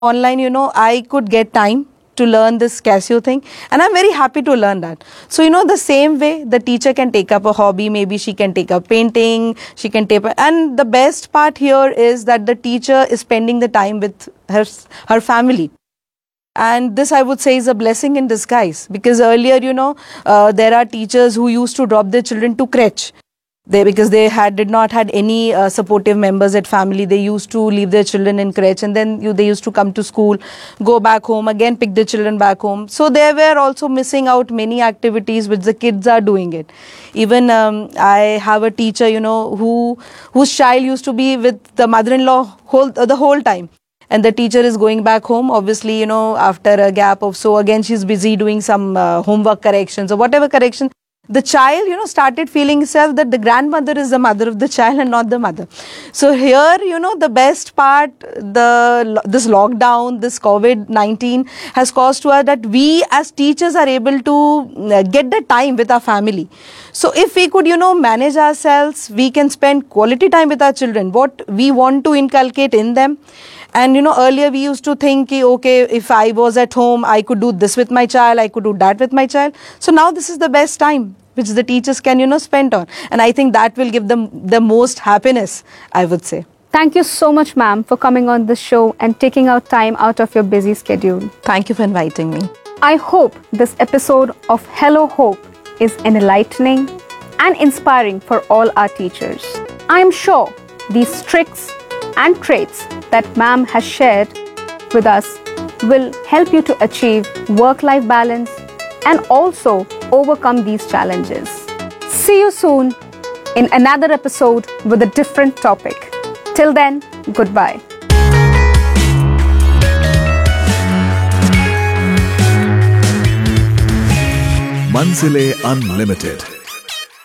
online, I could get time to learn this Casio thing, and I'm very happy to learn that. So, the same way the teacher can take up a hobby, maybe she can take up painting, she can take up, and the best part here is that the teacher is spending the time with her family. And this, I would say, is a blessing in disguise, because earlier, there are teachers who used to drop their children to crèche. Because they did not had any supportive members at family, they used to leave their children in crèche, and then they used to come to school, go back home, again pick the children back home. So they were also missing out many activities which the kids are doing it. Even I have a teacher, whose child used to be with the mother-in-law the whole time. And the teacher is going back home, obviously, after a gap of so, again she's busy doing some homework corrections or whatever correction. The child, started feeling itself that the grandmother is the mother of the child and not the mother. So here, the best part, this lockdown, this COVID-19 has caused to us that we as teachers are able to get the time with our family. So if we could, manage ourselves, we can spend quality time with our children, what we want to inculcate in them. And, earlier we used to think, okay, if I was at home, I could do this with my child, I could do that with my child. So now this is the best time which the teachers can, spend on. And I think that will give them the most happiness, I would say. Thank you so much, ma'am, for coming on this show and taking out time out of your busy schedule. Thank you for inviting me. I hope this episode of Hello Hope is enlightening and inspiring for all our teachers. I am sure these tricks and traits that ma'am has shared with us will help you to achieve work-life balance and also overcome these challenges. See you soon in another episode with a different topic. Till then, goodbye. Manzile Unlimited.